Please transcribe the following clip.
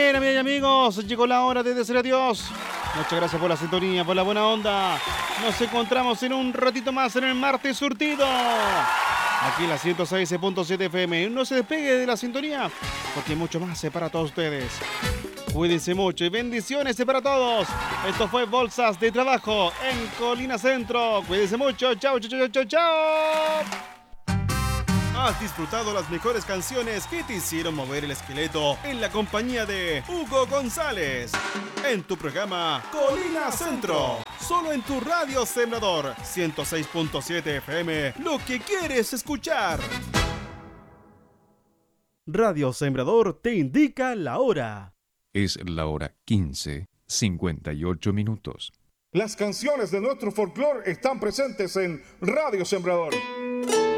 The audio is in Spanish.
Bien, amigas y amigos, llegó la hora de decir adiós. Muchas gracias por la sintonía, por la buena onda. Nos encontramos en un ratito más en el Martes Surtido. Aquí en la 106.7 FM. No se despegue de la sintonía, porque hay mucho más para todos ustedes. Cuídense mucho y bendiciones para todos. Esto fue Bolsas de Trabajo en Colina Centro. Cuídense mucho. Chao, chao, chao, chao, chao. Has disfrutado las mejores canciones que te hicieron mover el esqueleto en la compañía de Hugo González. En tu programa Colina Centro. Solo en tu radio Sembrador 106.7 FM. Lo que quieres escuchar. Radio Sembrador te indica la hora. Es la hora 15:58. Las canciones de nuestro folclore están presentes en Radio Sembrador.